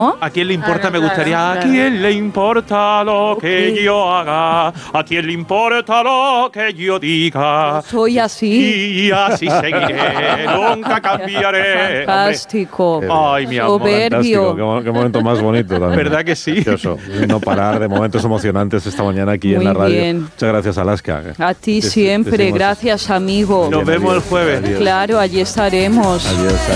¿A quién le importa? Me gustaría. ¿A quién le importa lo que yo haga? ¿A quién le importa lo que yo diga? Soy así. Y así seguiré, nunca cambiaré. Fantástico. Hombre. Ay, mi amor. Soberbio. Qué momento más bonito también. ¿Verdad que sí? Precioso. No parar de momentos emocionantes esta mañana aquí Muy en la radio. bien. Muchas gracias, Alaska. A ti siempre. Gracias, amigo. Nos vemos el jueves. Adiós. Claro, allí estaremos. Adiós.